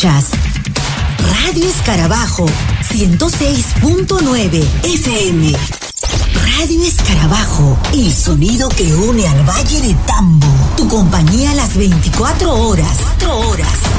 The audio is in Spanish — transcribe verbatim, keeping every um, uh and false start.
escuchas Radio Escarabajo, ciento seis punto nueve F M. Radio Escarabajo, el sonido que une al Valle de Tambo. Tu compañía a las veinticuatro horas. cuatro horas.